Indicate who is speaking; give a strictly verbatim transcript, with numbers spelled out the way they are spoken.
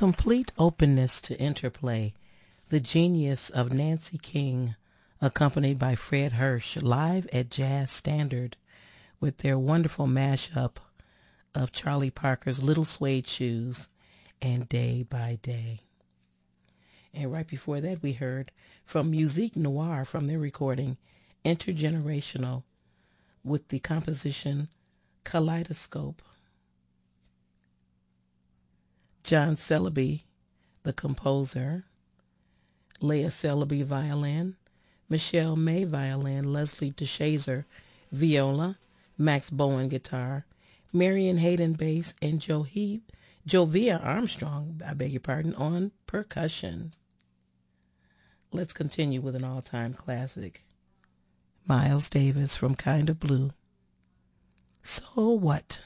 Speaker 1: complete openness to interplay, the genius of Nancy King, accompanied by Fred Hirsch, live at Jazz Standard with their wonderful mashup of Charlie Parker's Little Suede Shoes and Day by Day. And right before that, we heard from Musique Noire from their recording Intergenerational with the composition Kaleidoscope. John Celebi, the composer, Leah Celebi, violin, Michelle May, violin, Leslie DeShazer, viola, Max Bowen, guitar, Marion Hayden, bass, and Johi, Jovia Armstrong, I beg your pardon, on percussion. Let's continue with an all-time classic. Miles Davis from Kind of Blue. So What?